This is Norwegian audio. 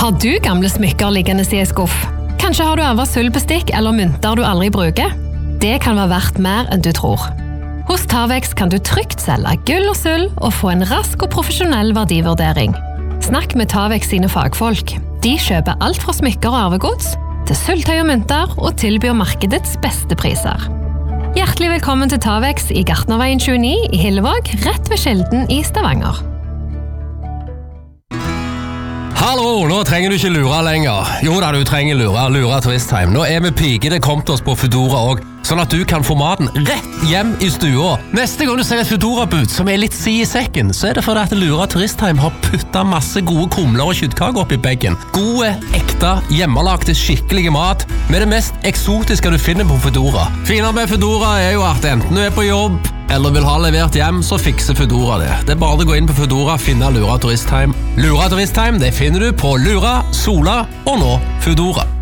Har du gamle smykker liggende i en skuff? Kanskje har du arvet sølvbestikk eller mynter du aldri bruker? Det kan være verdt mer enn du tror. Hos Tavex kan du trygt selge gull og sølv og få en rask og profesjonell verdivurdering. Snakk med Tavex sine fagfolk. De kjøper alt fra smykker og arvegods til sølvtøy og mynter og tilbyr markedets beste priser. Hjertelig velkommen til Tavex i Gartnerveien 29 i Hillevåg, rett ved Skjelden i Stavanger. Hallo, nå trenger du ikke lure lenger. Jo da, du trenger lure Twistheim. Nå vi pigene kommet oss på Foodora også, sånn at du kan få maten rett hjem i stua. Neste gang du ser et Foodora-bud som litt si i sekken, så det fordi at Lura Twistheim har puttet masse gode kumler og kjøttkaker opp i beggen. Gode, ekte, hjemmelagte, skikkelige mat med det mest eksotiske du finner på Foodora. Finere med Foodora jo at enten du på jobb eller vil ha levert hjem, så fikser Foodora det. Det bare å gå inn på Foodora, finne Lura Twistheim. Lura Twistheim, det finner du på Lura, Sola og nå Foodora.